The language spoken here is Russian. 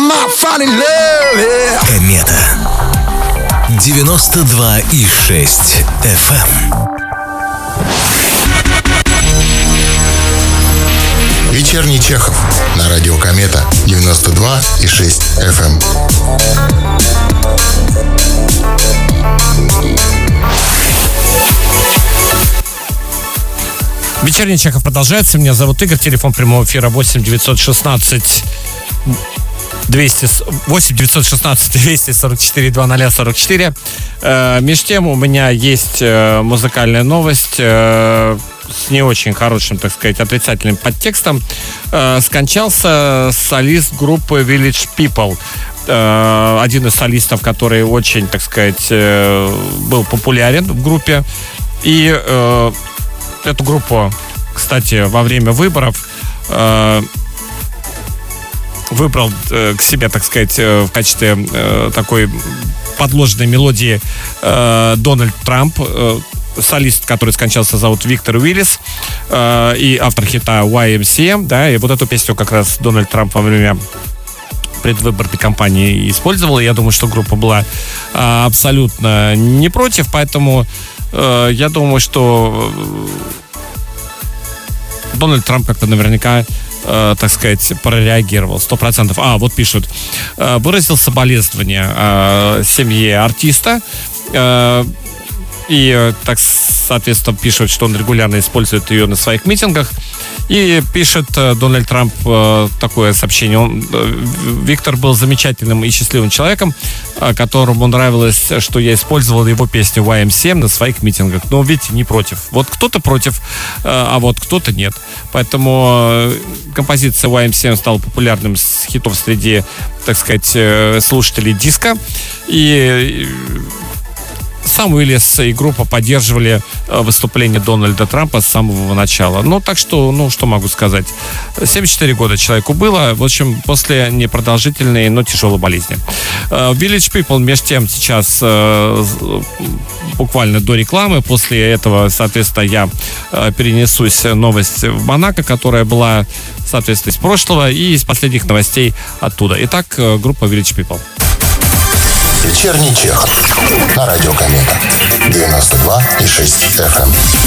Комета 92,6 FM. Вечерний Чехов на радио Комета 92,6 FM. Вечерний Чехов продолжается. Меня зовут Игорь. Телефон прямого эфира 8 916 244. Между тем, у меня есть музыкальная новость с не очень хорошим, так сказать, отрицательным подтекстом. Скончался солист группы Village People. Один из солистов, который очень, так сказать, был популярен в группе. И эту группу, кстати, во время выборов выбрал к себе, так сказать, в качестве такой подложенной мелодии Дональд Трамп. Солист, который скончался, зовут Виктор Уиллис, и автор хита YMCA, да, и вот эту песню как раз Дональд Трамп во время предвыборной кампании использовал. Я думаю, что группа была абсолютно не против, поэтому я думаю, что Дональд Трамп как-то наверняка, так сказать, прореагировал 100%. Вот пишут. Выразил соболезнования семье артиста. И, так, соответственно, пишут, что он регулярно использует ее на своих митингах. И пишет Дональд Трамп такое сообщение. Виктор был замечательным и счастливым человеком, которому нравилось, что я использовал его песню YMCA на своих митингах. Но, видите, не против. Вот кто-то против, а вот кто-то нет. Поэтому композиция YMCA стала популярным с хитов среди, так сказать, слушателей диска. И сам Уиллис и группа поддерживали выступление Дональда Трампа с самого начала. Ну, так что, что могу сказать. 74 года человеку было. В общем, после непродолжительной, но тяжелой болезни. Village People, между тем, сейчас буквально до рекламы. После этого, соответственно, я перенесусь новость в Монако, которая была, соответственно, из прошлого и из последних новостей оттуда. Итак, группа Village People. Вечерний Чехов на радио Комета 92,6 FM.